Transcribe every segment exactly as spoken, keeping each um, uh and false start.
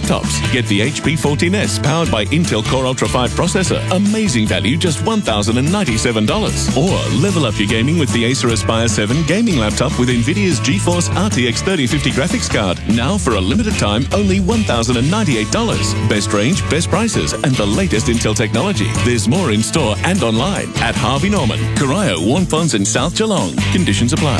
laptops. Get the H P fourteen S powered by Intel Core Ultra five processor. Amazing value, just one thousand ninety-seven dollars. Or level up your gaming with the Acer Aspire seven gaming laptop with NVIDIA's GeForce R T X thirty fifty graphics card. Now for a limited time, only one thousand ninety-eight dollars. Best range, best prices, and the latest Intel technology. There's more in store and online at Harvey Norman, Corio, Warnfons and South Geelong. Conditions apply.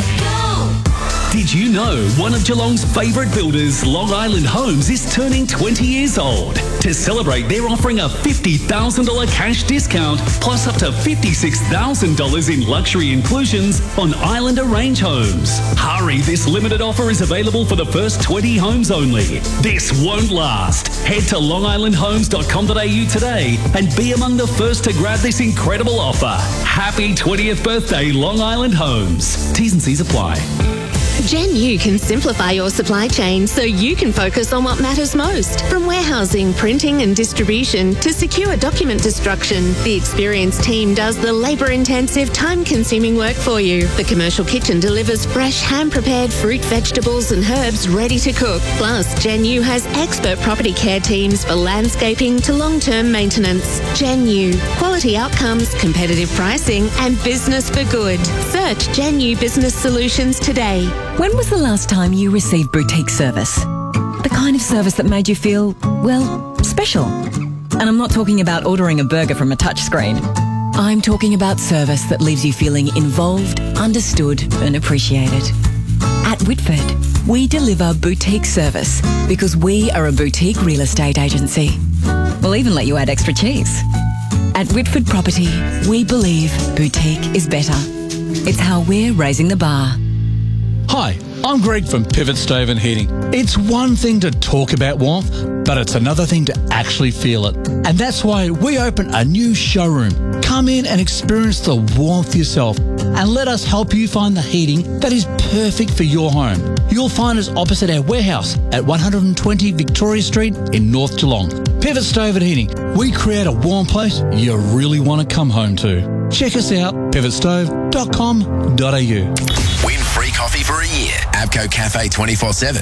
Did you know one of Geelong's favourite builders, Long Island Homes, is turning twenty years old? To celebrate, they're offering a fifty thousand dollars cash discount plus up to fifty-six thousand dollars in luxury inclusions on Islander Range homes. Hurry, this limited offer is available for the first twenty homes only. This won't last. Head to long island homes dot com dot a u today and be among the first to grab this incredible offer. Happy twentieth birthday, Long Island Homes. T's and C's apply. Gen U can simplify your supply chain so you can focus on what matters most. From warehousing, printing and distribution to secure document destruction, the experienced team does the labour-intensive, time-consuming work for you. The commercial kitchen delivers fresh, hand-prepared fruit, vegetables and herbs ready to cook. Plus, Gen U has expert property care teams for landscaping to long-term maintenance. Gen U. Quality outcomes, competitive pricing and business for good. Search Gen U Business Solutions today. When was the last time you received boutique service? The kind of service that made you feel, well, special. And I'm not talking about ordering a burger from a touchscreen. I'm talking about service that leaves you feeling involved, understood and appreciated. At Whitford, we deliver boutique service because we are a boutique real estate agency. We'll even let you add extra cheese. At Whitford Property, we believe boutique is better. It's how we're raising the bar. Hi, I'm Greg from Pivot Stove and Heating. It's one thing to talk about warmth, but it's another thing to actually feel it. And that's why we open a new showroom. Come in and experience the warmth yourself and let us help you find the heating that is perfect for your home. You'll find us opposite our warehouse at one hundred twenty Victoria Street in North Geelong. Pivot Stove and Heating. We create a warm place you really want to come home to. Check us out, pivot stove dot com dot a u. Win free coffee for a year. Abco Cafe twenty-four seven.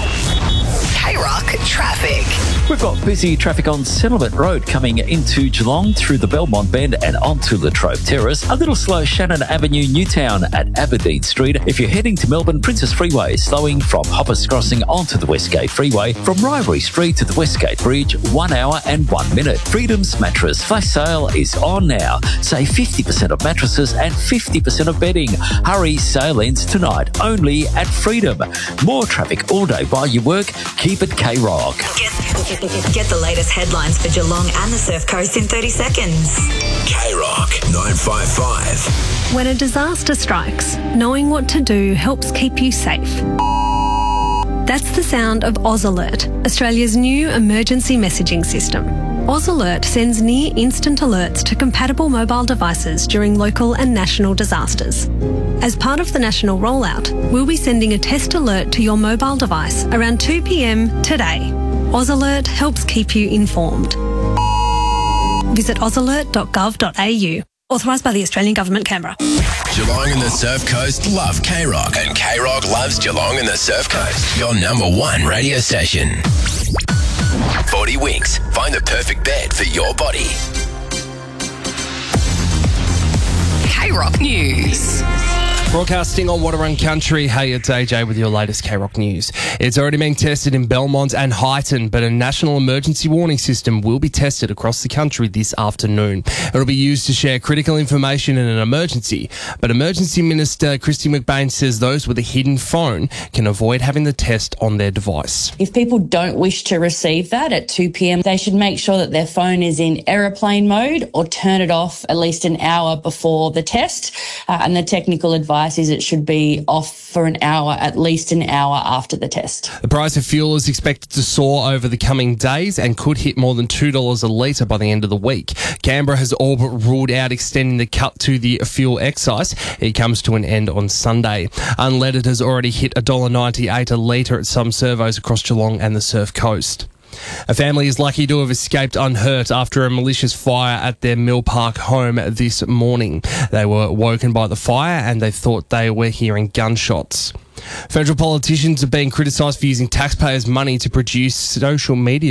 K-Rock traffic. We've got busy traffic on Settlement Road coming into Geelong through the Belmont Bend and onto Latrobe Terrace. A little slow Shannon Avenue, Newtown at Aberdeen Street. If you're heading to Melbourne, Princess Freeway, slowing from Hoppers Crossing onto the Westgate Freeway. From Rivalry Street to the Westgate Bridge, one hour and one minute. Freedom's Mattress flash sale is on now. Save fifty percent of mattresses and fifty percent of bedding. Hurry, sale ends tonight only at Freedom. More traffic all day while you work. Keep it K-Rock. Get, get the latest headlines for Geelong and the Surf Coast in thirty seconds. K-Rock nine five five. When a disaster strikes, knowing what to do helps keep you safe. That's the sound of Oz Alert, Australia's new emergency messaging system. Oz Alert sends near instant alerts to compatible mobile devices during local and national disasters. As part of the national rollout, we'll be sending a test alert to your mobile device around two p m today. Oz Alert helps keep you informed. Visit oz alert dot gov dot a u. Authorised by the Australian Government, Canberra. Geelong and the Surf Coast love K-Rock, and K-Rock loves Geelong and the Surf Coast. Your number one radio station. forty Winks. Find the perfect bed for your body. K-Rock News. Broadcasting on Wadawurrung Country, hey, it's A J with your latest K-Rock news. It's already being tested in Belmont and Highton, but a national emergency warning system will be tested across the country this afternoon. It'll be used to share critical information in an emergency, but Emergency Minister Christy McBain says those with a hidden phone can avoid having the test on their device. If people don't wish to receive that at two p m, they should make sure that their phone is in aeroplane mode or turn it off at least an hour before the test. Uh, and the technical advice is it should be off for an hour, at least an hour after the test. The price of fuel is expected to soar over the coming days and could hit more than two dollars a litre by the end of the week. Canberra has all but ruled out extending the cut to the fuel excise. It comes to an end on Sunday. Unleaded has already hit one dollar ninety-eight a litre at some servos across Geelong and the Surf Coast. A family is lucky to have escaped unhurt after a malicious fire at their Mill Park home this morning. They were woken by the fire and they thought they were hearing gunshots. Federal politicians are being criticised for using taxpayers' money to produce social media